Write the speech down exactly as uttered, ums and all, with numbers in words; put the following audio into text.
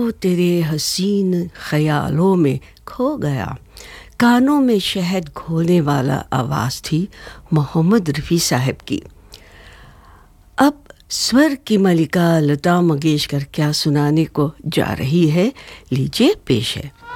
तेरे हसीन ख्यालों में खो गया। कानों में शहद घोलने वाला आवाज़ थी मोहम्मद रफ़ी साहब की। अब स्वर की मलिका लता मंगेशकर क्या सुनाने को जा रही है, लीजिए पेश है।